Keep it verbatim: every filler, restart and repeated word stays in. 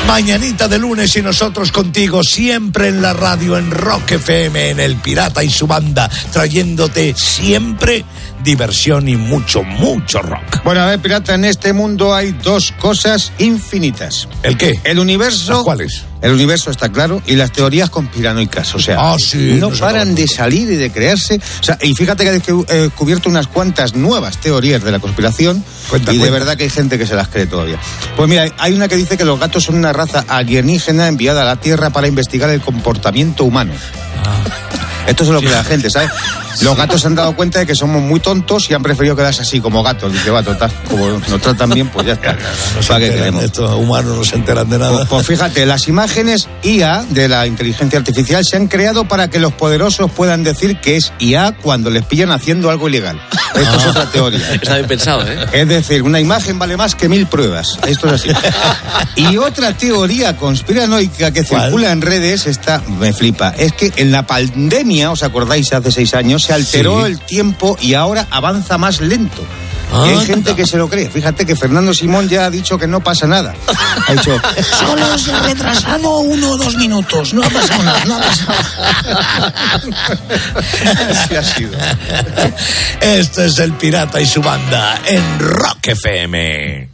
Mañanita de lunes y nosotros contigo siempre en la radio, en Rock F M, en El Pirata y su banda, trayéndote siempre diversión y mucho, mucho rock. Bueno, a ver, Pirata, en este mundo hay dos cosas infinitas. ¿El qué? El universo. ¿Las cuáles? El universo está claro, y las teorías conspiranoicas, o sea, ah, sí, no, no paran de salir y de crearse. O sea, y fíjate que he descubierto unas cuantas nuevas teorías de la conspiración. Cuenta, y cuenta. De verdad que hay gente que se las cree todavía. Pues mira, hay una que dice que los gatos son una raza alienígena enviada a la Tierra para investigar el comportamiento humano. Ah. Esto es lo que la gente, ¿sabes? Los gatos se han dado cuenta de que somos muy tontos y han preferido quedarse así, como gatos. Dice, va, total, como nos tratan bien, pues ya está. No se enteran, estos humanos no se enteran de nada. Pues, pues fíjate, las imágenes I A de la inteligencia artificial se han creado para que los poderosos puedan decir que es I A cuando les pillan haciendo algo ilegal. Esto ah. es otra teoría. Está bien pensado, ¿eh? Es decir, una imagen vale más que mil pruebas. Esto es así. Y otra teoría conspiranoica que ¿cuál? Circula en redes, esta me flipa, es que en la pandemia, ¿os acordáis? Hace seis años se alteró sí. el tiempo y ahora avanza más lento. Ah, y hay gente que se lo cree. Fíjate que Fernando Simón ya ha dicho que no pasa nada. Ha dicho, solo se ha retrasado uno o dos minutos. No ha pasado nada, no ha pasado nada. Así ha sido. Este es El Pirata y su banda en Rock F M.